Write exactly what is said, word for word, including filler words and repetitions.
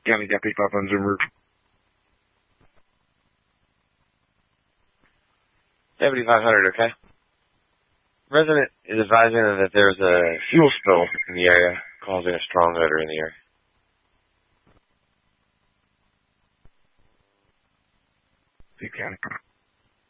County Deputy five on Zoom. Deputy five hundred, okay? Resident is advising that there's a fuel spill in the area, causing a strong odor in the area. County.